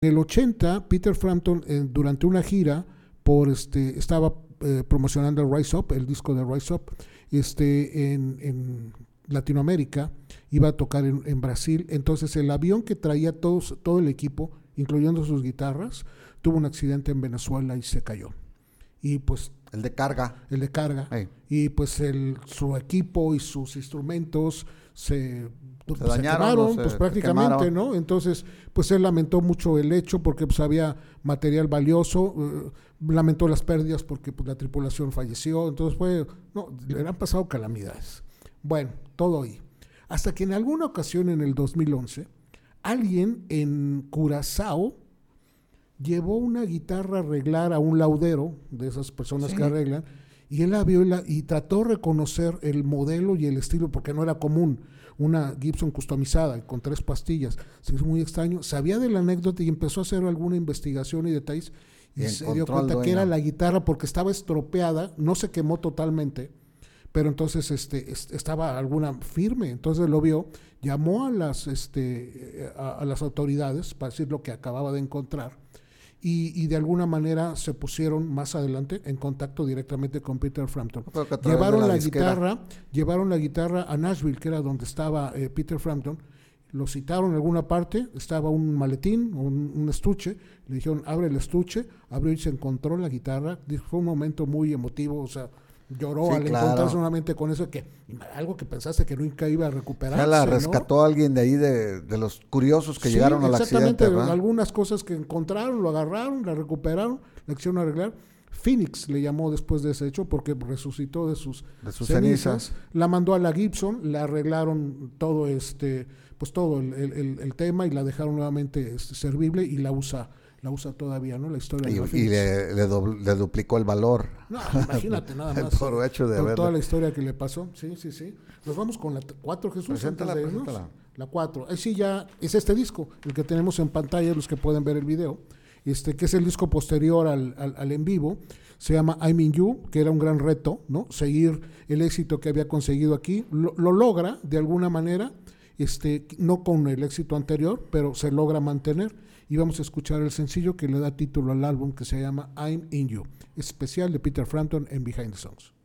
En el 80, Peter Frampton, durante una gira, estaba promocionando el Rise Up, el disco de Rise Up, en Latinoamérica, iba a tocar en Brasil. Entonces el avión que traía todo el equipo, incluyendo sus guitarras, tuvo un accidente en Venezuela y se cayó. Y pues el de carga. Hey. Y pues su equipo y sus instrumentos se dañaron, quemaron, pues prácticamente, ¿no? Entonces, pues él lamentó mucho el hecho porque pues había material valioso, lamentó las pérdidas porque pues la tripulación falleció. Entonces le han pasado calamidades. Bueno, todo ahí. Hasta que en alguna ocasión en el 2011, alguien en Curazao llevó una guitarra a arreglar a un laudero, de esas personas que arreglan, y él la vio y trató de reconocer el modelo y el estilo, porque no era común, una Gibson customizada con 3 pastillas. Se hizo muy extraño. Sabía de la anécdota y empezó a hacer alguna investigación y detalles, y se dio cuenta que era la guitarra porque estaba estropeada, no se quemó totalmente, pero entonces estaba alguna firme. Entonces lo vio, llamó a las autoridades para decir lo que acababa de encontrar, y de alguna manera se pusieron más adelante en contacto directamente con Peter Frampton. Llevaron la guitarra a Nashville, que era donde estaba Peter Frampton. Lo citaron en alguna parte, estaba un maletín, un estuche, le dijeron abre el estuche, abrió y se encontró la guitarra. Fue un momento muy emotivo, o sea, lloró al encontrarse nuevamente con eso, algo que pensaste que nunca iba a recuperarse. Ya la rescató, ¿no? Alguien de ahí, de los curiosos que llegaron al accidente. Exactamente, algunas cosas que encontraron, lo agarraron, la recuperaron, la quisieron arreglar. Phoenix le llamó después de ese hecho porque resucitó de sus cenizas. La mandó a la Gibson, le arreglaron todo todo el tema y la dejaron nuevamente servible y la usa todavía, ¿no? La historia de la y le duplicó el valor. No, imagínate nada más. Por hecho de con toda la historia que le pasó. Sí. Nos vamos con la 4, Jesús. Preséntala. La 4. Ahí sí ya es este disco, el que tenemos en pantalla, los que pueden ver el video, que es el disco posterior al en vivo. Se llama I'm in You, que era un gran reto, ¿no? Seguir el éxito que había conseguido aquí. Lo logra de alguna manera, no con el éxito anterior, pero se logra mantener. Y vamos a escuchar el sencillo que le da título al álbum, que se llama I'm in You, especial de Peter Frampton en Behind the Songs.